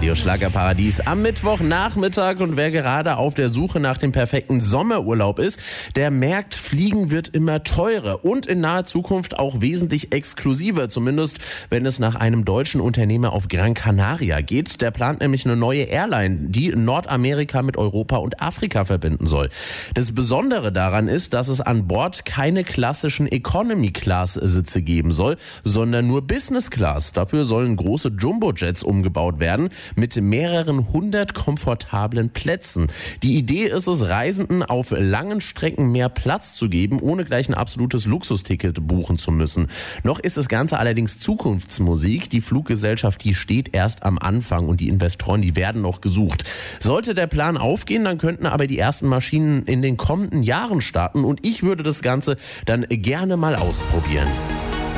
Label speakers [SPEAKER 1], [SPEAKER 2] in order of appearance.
[SPEAKER 1] Radio Schlagerparadies am Mittwochnachmittag, und wer gerade auf der Suche nach dem perfekten Sommerurlaub ist, der merkt, Fliegen wird immer teurer und in naher Zukunft auch wesentlich exklusiver, zumindest wenn es nach einem deutschen Unternehmer auf Gran Canaria geht. Der plant nämlich eine neue Airline, die Nordamerika mit Europa und Afrika verbinden soll. Das Besondere daran ist, dass es an Bord keine klassischen Economy-Class-Sitze geben soll, sondern nur Business Class. Dafür sollen große Jumbo-Jets umgebaut werden mit mehreren hundert komfortablen Plätzen. Die Idee ist es, Reisenden auf langen Strecken mehr Platz zu geben, ohne gleich ein absolutes Luxusticket buchen zu müssen. Noch ist das Ganze allerdings Zukunftsmusik. Die Fluggesellschaft, die steht erst am Anfang und die Investoren, die werden noch gesucht. Sollte der Plan aufgehen, dann könnten aber die ersten Maschinen in den kommenden Jahren starten und ich würde das Ganze dann gerne mal ausprobieren.